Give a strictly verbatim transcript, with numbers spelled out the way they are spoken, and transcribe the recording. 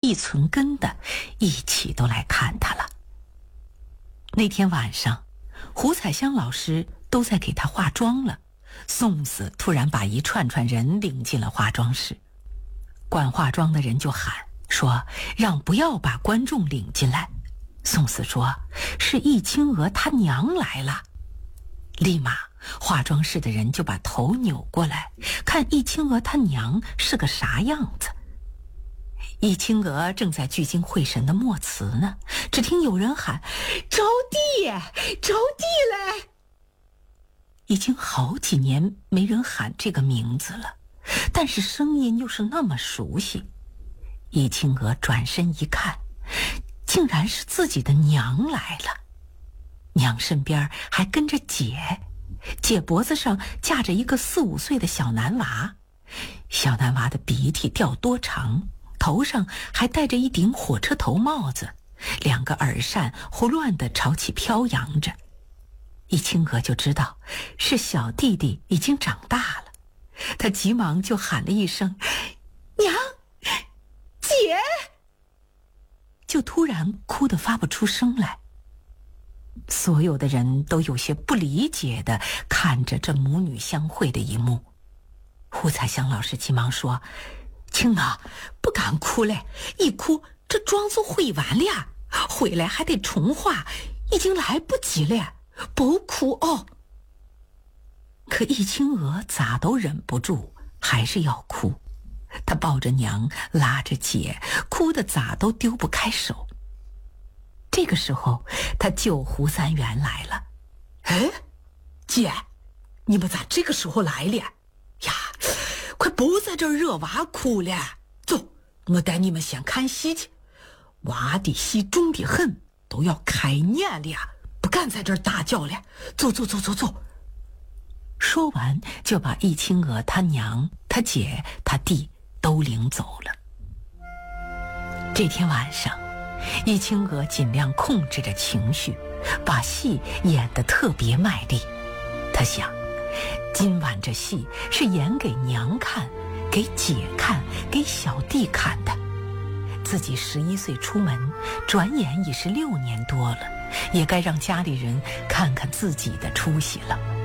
一寸根的，一起都来看他了。那天晚上，胡彩香老师都在给他化妆了，宋子突然把一串串人领进了化妆室。管化妆的人就喊说让不要把观众领进来。宋子说是易清娥她娘来了。立马化妆室的人就把头扭过来，看易清娥她娘是个啥样子。易清娥正在聚精会神的默词呢，只听有人喊招娣，招娣来。已经好几年没人喊这个名字了，但是声音又是那么熟悉。易清娥转身一看，竟然是自己的娘来了。娘身边还跟着姐，姐脖子上架着一个四五岁的小男娃，小男娃的鼻涕掉多长，头上还戴着一顶火车头帽子，两个耳扇胡乱地朝起飘扬着。易清娥就知道是小弟弟已经长大了，她急忙就喊了一声娘，姐，就突然哭得发不出声来。所有的人都有些不理解地看着这母女相会的一幕。胡彩香老师急忙说，青娥不敢哭嘞，一哭这妆就毁完了，回来还得重化，已经来不及了，不哭哦。可易清娥咋都忍不住，还是要哭。她抱着娘，拉着姐，哭得咋都丢不开手。这个时候，她舅胡三元来了。哎，姐，你们咋这个时候来了呀？快不在这儿惹娃哭了，走，我带你们先看戏去。娃的戏重得很，都要开演了，不敢在这儿大叫了。走走走走走。说完，就把易清娥她娘、她姐、她弟都领走了。这天晚上，易清娥尽量控制着情绪，把戏演得特别卖力。她想，今晚这戏是演给娘看，给姐看，给小弟看的。自己十一岁出门，转眼已是六年多了，也该让家里人看看自己的出息了。